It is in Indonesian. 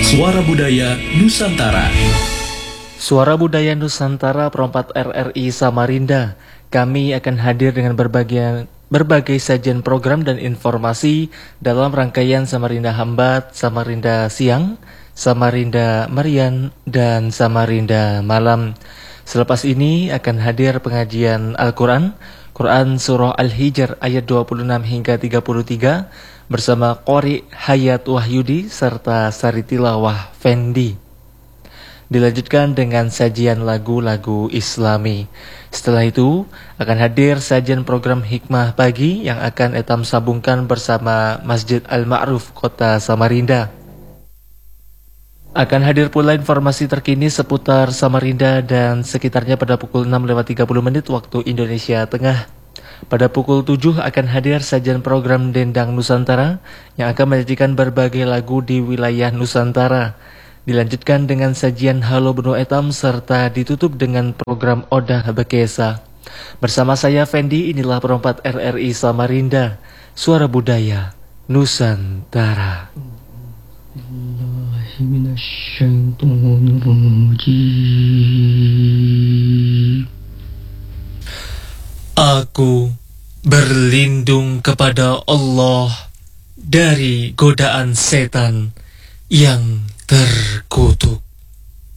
Suara Budaya Nusantara. Suara Budaya Nusantara Perempat RRI Samarinda. Kami akan hadir dengan berbagai sajian program dan informasi dalam rangkaian Samarinda Hambat, Samarinda Siang, Samarinda Marian, dan Samarinda Malam. Selepas ini akan hadir pengajian Al-Quran, Quran Surah Al-Hijr ayat 26 hingga 33 bersama Qori Hayat Wahyudi serta Sari Tilawah Fendi. Dilanjutkan dengan sajian lagu-lagu Islami. Setelah itu akan hadir sajian program Hikmah Pagi yang akan Etam sambungkan bersama Masjid Al-Ma'ruf Kota Samarinda. Akan hadir pula informasi terkini seputar Samarinda dan sekitarnya pada pukul 6:30 waktu Indonesia Tengah. Pada pukul 7 akan hadir sajian program Dendang Nusantara yang akan menyajikan berbagai lagu di wilayah Nusantara. Dilanjutkan dengan sajian Halo Beno Etam serta ditutup dengan program Odah Bekesa. Bersama saya Fendi, inilah Perempat RRI Samarinda, Suara Budaya Nusantara. Aku berlindung kepada Allah dari godaan setan yang terkutuk.